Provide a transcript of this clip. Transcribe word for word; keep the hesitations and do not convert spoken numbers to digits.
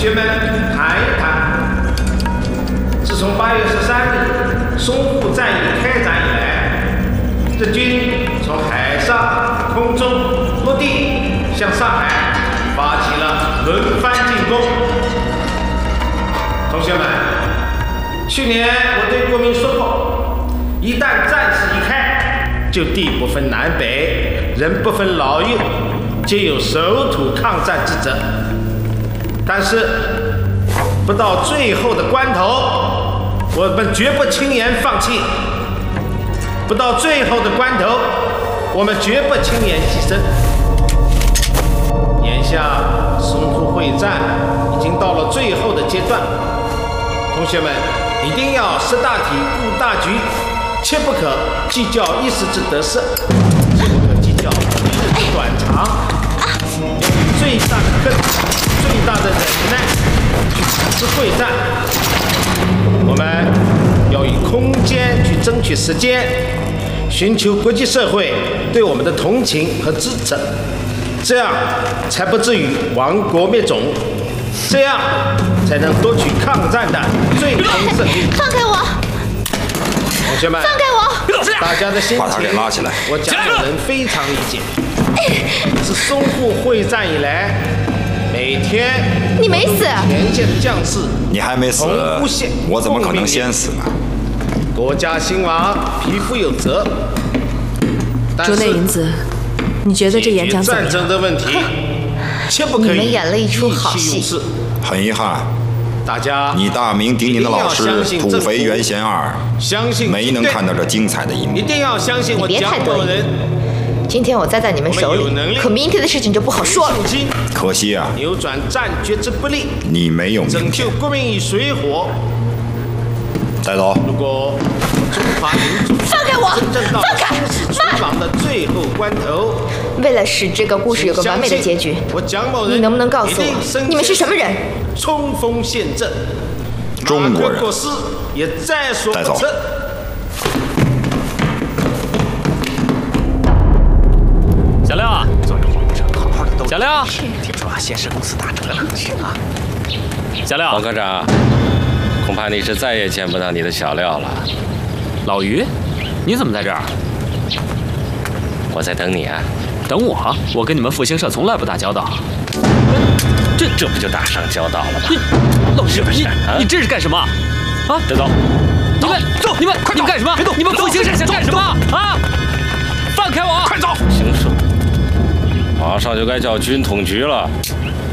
学们谈一谈，自从八月十三日淞沪战役开展以来，日军从海上、空中、陆地向上海发起了轮番进攻。同学们，去年我对国民说过，一旦战事一开，就地不分南北，人不分老幼，皆有守土抗战之责。但是不到最后的关头，我们绝不轻言放弃；不到最后的关头，我们绝不轻言牺牲。眼下淞沪会战已经到了最后的阶段，同学们一定要识大体、顾大局，切不可计较一时之得失，切不可计较一日之短长，要以最大的根、最大的忍耐去实施会战。我们要以空间去争取时间，寻求国际社会对我们的同情和支持，这样才不至于亡国灭种，这样才能夺取抗战的最终胜利。 放开我！ 同学们， 放开我！ 大家的心情， 把他给拉起来。 我蒋某人非常理解。自淞沪会战以来，每天你没死， 前线的将士， 你还没死，我怎么可能先死呢？ 国家兴亡，匹夫有责。 竹内银子，你觉得这演讲怎么样？ 战争的问题，切不可以你们演了一出好戏。 很遗憾， 大家你大名鼎鼎的老师土肥原贤二， 相信没能看到这精彩的一幕。 一定要相信我蒋某人。 今天我栽在你们手里，可明天的事情就不好说了。 可惜啊， 扭转战局之不利， 你没有明天。 拯救国民于水火。 带走。 如果中华民族放开我， 放开！存亡的最后关头， 为了使这个故事有个完美的结局， 我蒋某人， 你能不能告诉我，你们是什么人？ 冲锋陷阵， 中国人。 马克·斯也在所不辞。 小廖啊， 昨日黄部长好好的都小廖， 听说啊，先是公司打折了啊。 小廖， 王科长，恐怕你是再也见不到你的小廖了。 老于，你怎么在这儿？ 我在等你啊。 等我？我跟你们复兴社从来不打交道。 这这不就打上交道了吗？ 老于，你、 啊、 你这是干什么？啊， 别走！ 你们走！你们你们干什么？别动！你们复兴社想干什么？啊！放开我！ 快走！ 复兴社，马上就该叫军统局了。